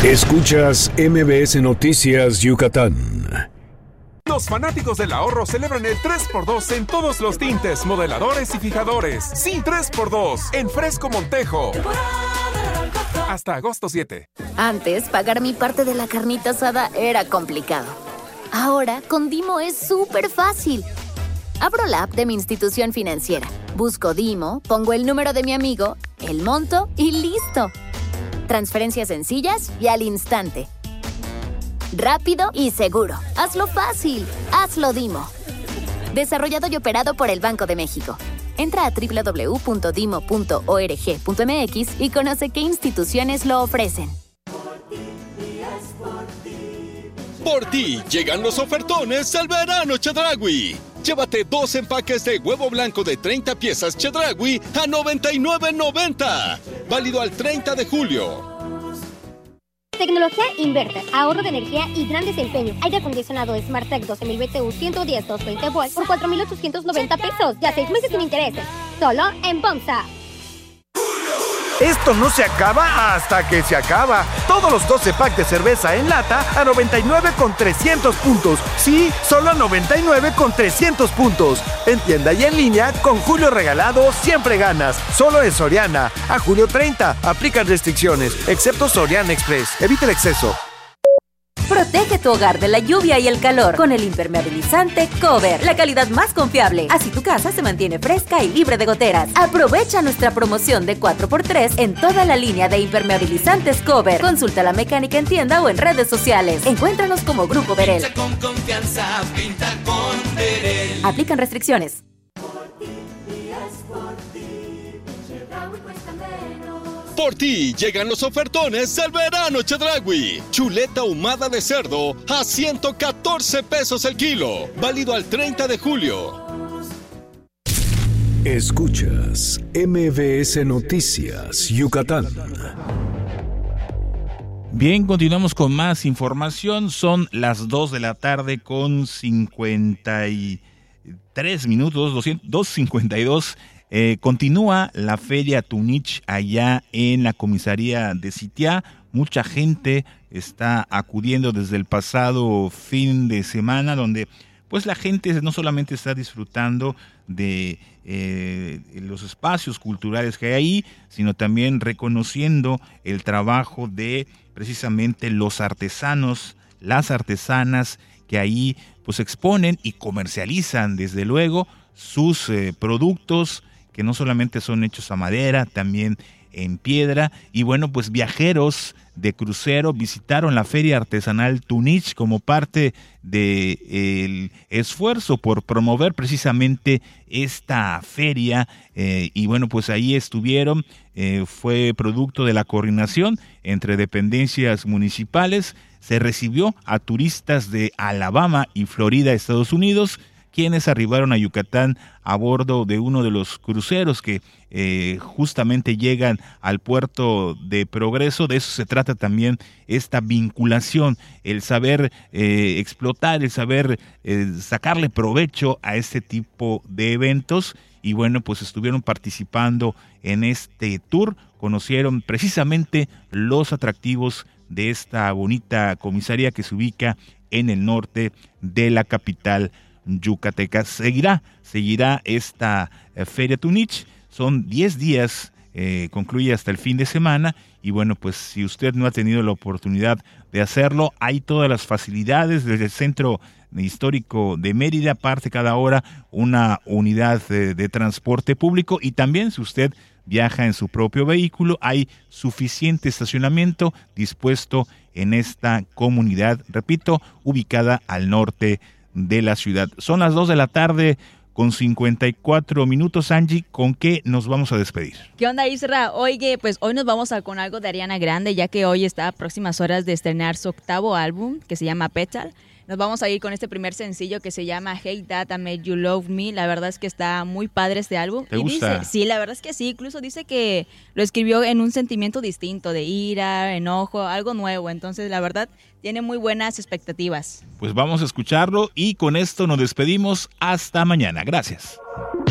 Escuchas MBS Noticias Yucatán. Los fanáticos del ahorro celebran el 3x2 en todos los tintes, modeladores y fijadores. Sí, 3x2 en Fresco Montejo. Hasta agosto 7. Antes, pagar mi parte de la carnita asada era complicado. Ahora, con Dimo es súper fácil. Abro la app de mi institución financiera, busco Dimo, pongo el número de mi amigo, el monto y ¡listo! Transferencias sencillas y al instante. Rápido y seguro. Hazlo fácil. Hazlo Dimo. Desarrollado y operado por el Banco de México. Entra a www.dimo.org.mx y conoce qué instituciones lo ofrecen. Por ti llegan los ofertones al verano Chedraui. Llévate 2 empaques de huevo blanco de 30 piezas Chedraui a $99.90. Válido al 30 de julio. Tecnología inverter, ahorro de energía y gran desempeño. Aire acondicionado SmartTech 12,000 BTU 110 220 volts por $4,890. Ya 6 meses sin intereses. Solo en Pomsa. Esto no se acaba hasta que se acaba. Todos los 12 packs de cerveza en lata a 99 con 300 puntos. Sí, solo a 99 con 300 puntos. En tienda y en línea, con Julio Regalado siempre ganas. Solo en Soriana. A julio 30. Aplican restricciones, excepto Soriana Express. Evita el exceso. Protege tu hogar de la lluvia y el calor con el impermeabilizante Cover, la calidad más confiable. Así tu casa se mantiene fresca y libre de goteras. Aprovecha nuestra promoción de 4x3 en toda la línea de impermeabilizantes Cover. Consulta la mecánica en tienda o en redes sociales. Encuéntranos como Grupo Verel. Pinta con confianza, pinta con Verel. Aplican restricciones. Por ti llegan los ofertones al verano Chedraui. Chuleta ahumada de cerdo a 114 pesos el kilo. Válido al 30 de julio. Escuchas MBS Noticias Yucatán. Bien, continuamos con más información. Son las 2 de la tarde con 53 minutos, 2:52. Continúa la Feria Tunich allá en la comisaría de Sitiá. Mucha gente está acudiendo desde el pasado fin de semana, donde pues la gente no solamente está disfrutando de los espacios culturales que hay ahí, sino también reconociendo el trabajo de precisamente los artesanos, las artesanas que ahí pues exponen y comercializan desde luego sus productos, que no solamente son hechos a madera, también en piedra. Y bueno, pues viajeros de crucero visitaron la Feria Artesanal Tunich como parte del esfuerzo por promover precisamente esta feria. Y bueno, pues ahí estuvieron, fue producto de la coordinación entre dependencias municipales. Se recibió a turistas de Alabama y Florida, Estados Unidos, quienes arribaron a Yucatán a bordo de uno de los cruceros que justamente llegan al puerto de Progreso. De eso se trata también esta vinculación, el saber explotar, el saber sacarle provecho a este tipo de eventos. Y bueno, pues estuvieron participando en este tour, conocieron precisamente los atractivos de esta bonita comisaría que se ubica en el norte de la capital yucateca. Seguirá esta Feria Tunich. Son 10 días, concluye hasta el fin de semana. Y bueno, pues si usted no ha tenido la oportunidad de hacerlo, hay todas las facilidades. Desde el Centro Histórico de Mérida parte cada hora una unidad de transporte público, y también si usted viaja en su propio vehículo, hay suficiente estacionamiento dispuesto en esta comunidad, repito, ubicada al norte de la ciudad. Son las 2 de la tarde con 54 minutos. Angie, ¿con qué nos vamos a despedir? ¿Qué onda, Isra? Oye, pues hoy nos vamos con algo de Ariana Grande, ya que hoy está a próximas horas de estrenar su 8º álbum, que se llama Petal. Nos vamos a ir con este primer sencillo que se llama Hey That I Made You Love Me. La verdad es que está muy padre este álbum. ¿Te gusta? Dice, sí, la verdad es que sí. Incluso dice que lo escribió en un sentimiento distinto, de ira, enojo, algo nuevo. Entonces, la verdad, tiene muy buenas expectativas. Pues vamos a escucharlo y con esto nos despedimos. Hasta mañana. Gracias.